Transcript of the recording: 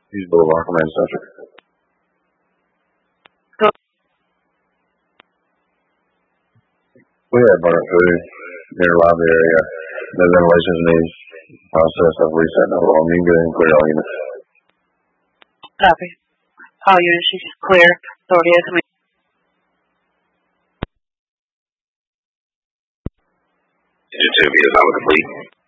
East Boulevard, Command Center. We have burnt food near the lobby area. No ventilations needs. Process of resetting the alarm. You can go ahead and clear all units. Copy. All units is clear. Authority has command. Engine 2 is complete.